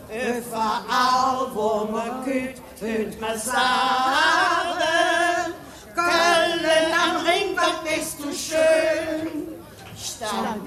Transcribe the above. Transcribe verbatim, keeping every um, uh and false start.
Überall, wo man geht, hört man sagen, Köln am Ring, was bist du schön. Stand